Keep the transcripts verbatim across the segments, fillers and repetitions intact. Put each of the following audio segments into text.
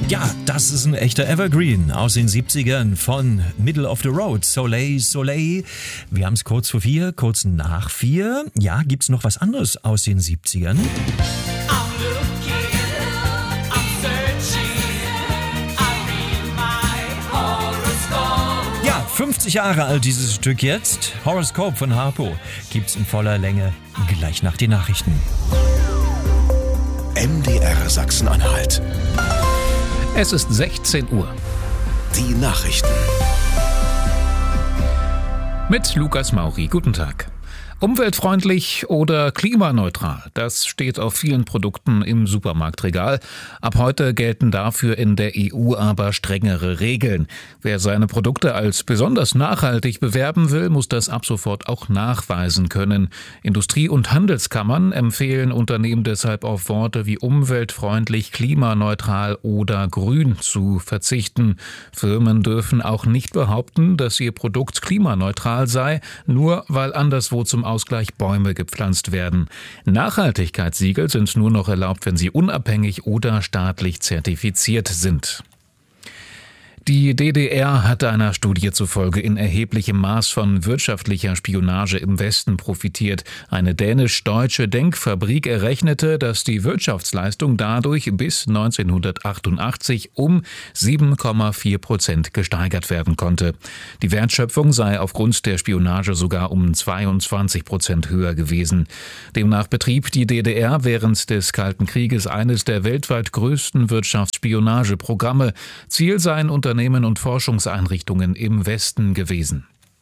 Ja, das ist ein echter Evergreen aus den siebzigern von Middle of the Road. Soleil, Soleil. Wir haben es kurz vor vier, kurz nach vier. Ja, gibt's noch was anderes aus den siebzigern? Ja, fünfzig Jahre alt dieses Stück jetzt. Horoskop von Harpo gibt's in voller Länge gleich nach den Nachrichten. M D R Sachsen-Anhalt. Es ist sechzehn Uhr. Die Nachrichten. Mit Lukas Mauri. Guten Tag. Umweltfreundlich oder klimaneutral, das steht auf vielen Produkten im Supermarktregal. Ab heute gelten dafür in der E U aber strengere Regeln. Wer seine Produkte als besonders nachhaltig bewerben will, muss das ab sofort auch nachweisen können. Industrie- und Handelskammern empfehlen Unternehmen deshalb auf Worte wie umweltfreundlich, klimaneutral oder grün zu verzichten. Firmen dürfen auch nicht behaupten, dass ihr Produkt klimaneutral sei, nur weil anderswo zum Ausgleich Bäume gepflanzt werden. Nachhaltigkeitssiegel sind nur noch erlaubt, wenn sie unabhängig oder staatlich zertifiziert sind. Die D D R hat einer Studie zufolge in erheblichem Maß von wirtschaftlicher Spionage im Westen profitiert. Eine dänisch-deutsche Denkfabrik errechnete, dass die Wirtschaftsleistung dadurch bis neunzehnhundertachtundachtzig um sieben Komma vier Prozent gesteigert werden konnte. Die Wertschöpfung sei aufgrund der Spionage sogar um zweiundzwanzig Prozent höher gewesen. Demnach betrieb die D D R während des Kalten Krieges eines der weltweit größten Wirtschaftsspionageprogramme. Ziel seien Unternehmen und Forschungseinrichtungen im Westen gewesen.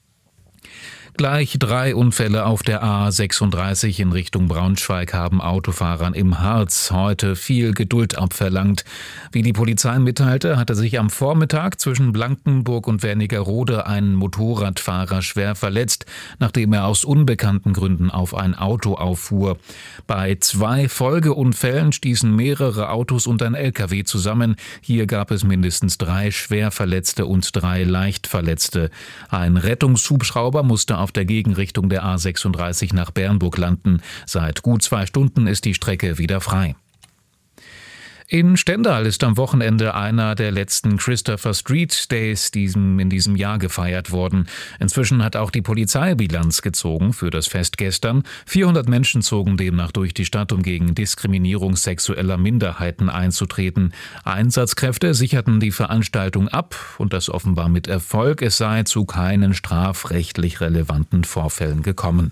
Gleich drei Unfälle auf der A sechsunddreißig in Richtung Braunschweig haben Autofahrern im Harz heute viel Geduld abverlangt. Wie die Polizei mitteilte, hatte sich am Vormittag zwischen Blankenburg und Wernigerode ein Motorradfahrer schwer verletzt, nachdem er aus unbekannten Gründen auf ein Auto auffuhr. Bei zwei Folgeunfällen stießen mehrere Autos und ein L K W zusammen. Hier gab es mindestens drei Schwerverletzte und drei Leichtverletzte. Ein Rettungshubschrauber musste auf der Gegenrichtung der A sechsunddreißig nach Bernburg landen. Seit gut zwei Stunden ist die Strecke wieder frei. In Stendal ist am Wochenende einer der letzten Christopher Street Days diesem, in diesem Jahr gefeiert worden. Inzwischen hat auch die Polizei Bilanz gezogen für das Fest gestern. vierhundert Menschen zogen demnach durch die Stadt, um gegen Diskriminierung sexueller Minderheiten einzutreten. Einsatzkräfte sicherten die Veranstaltung ab und das offenbar mit Erfolg. Es sei zu keinen strafrechtlich relevanten Vorfällen gekommen.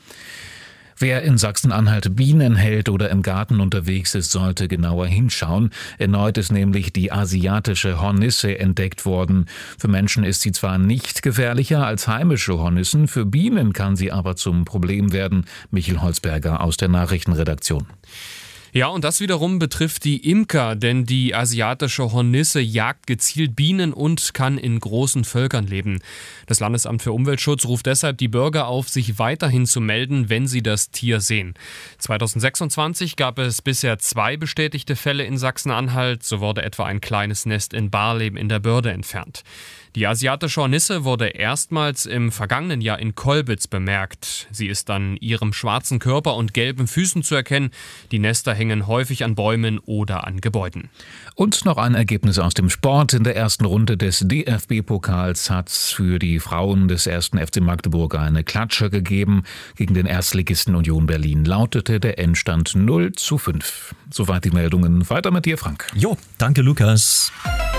Wer in Sachsen-Anhalt Bienen hält oder im Garten unterwegs ist, sollte genauer hinschauen. Erneut ist nämlich die asiatische Hornisse entdeckt worden. Für Menschen ist sie zwar nicht gefährlicher als heimische Hornissen, für Bienen kann sie aber zum Problem werden. Michel Holzberger aus der Nachrichtenredaktion. Ja, und das wiederum betrifft die Imker, denn die asiatische Hornisse jagt gezielt Bienen und kann in großen Völkern leben. Das Landesamt für Umweltschutz ruft deshalb die Bürger auf, sich weiterhin zu melden, wenn sie das Tier sehen. zweitausendsechsundzwanzig gab es bisher zwei bestätigte Fälle in Sachsen-Anhalt. So wurde etwa ein kleines Nest in Barleben in der Börde entfernt. Die asiatische Hornisse wurde erstmals im vergangenen Jahr in Kolbitz bemerkt. Sie ist an ihrem schwarzen Körper und gelben Füßen zu erkennen. Die Nester hängen häufig an Bäumen oder an Gebäuden. Und noch ein Ergebnis aus dem Sport. In der ersten Runde des D F B-Pokals hat es für die Frauen des ersten F C Magdeburg eine Klatsche gegeben. Gegen den Erstligisten Union Berlin lautete der Endstand null zu fünf. Soweit die Meldungen. Weiter mit dir, Frank. Jo, danke Lukas.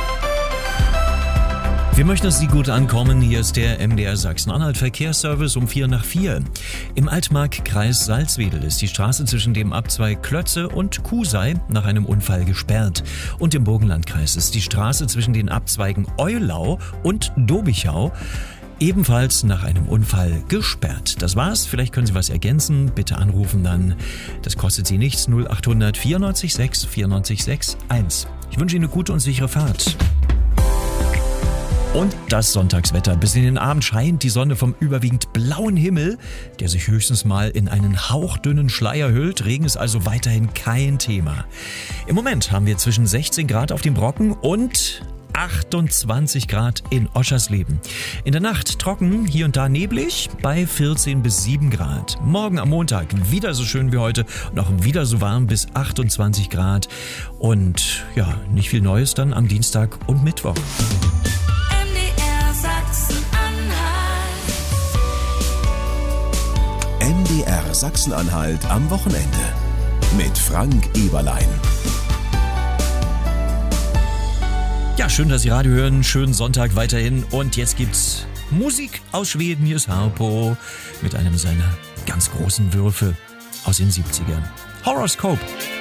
Wir möchten, dass Sie gut ankommen. Hier ist der M D R Sachsen-Anhalt Verkehrsservice um vier nach vier. Im Altmark-Kreis Salzwedel ist die Straße zwischen dem Abzweig Klötze und Kusei nach einem Unfall gesperrt. Und im Burgenlandkreis ist die Straße zwischen den Abzweigen Eulau und Dobichau ebenfalls nach einem Unfall gesperrt. Das war's. Vielleicht können Sie was ergänzen. Bitte anrufen dann. Das kostet Sie nichts. null achthundert vierundneunzig sechs vierundneunzig sechs eins. Ich wünsche Ihnen eine gute und sichere Fahrt. Und das Sonntagswetter. Bis in den Abend scheint die Sonne vom überwiegend blauen Himmel, der sich höchstens mal in einen hauchdünnen Schleier hüllt. Regen ist also weiterhin kein Thema. Im Moment haben wir zwischen sechzehn Grad auf dem Brocken und achtundzwanzig Grad in Oschersleben. In der Nacht trocken, hier und da neblig, bei vierzehn bis sieben Grad. Morgen am Montag wieder so schön wie heute und auch wieder so warm bis achtundzwanzig Grad. Und ja, nicht viel Neues dann am Dienstag und Mittwoch. M D R Sachsen-Anhalt. M D R Sachsen-Anhalt am Wochenende mit Frank Eberlein. Ja, schön, dass Sie Radio hören. Schönen Sonntag weiterhin. Und jetzt gibt's Musik aus Schweden. Hier ist Harpo mit einem seiner ganz großen Würfe aus den siebzigern. Horoscope.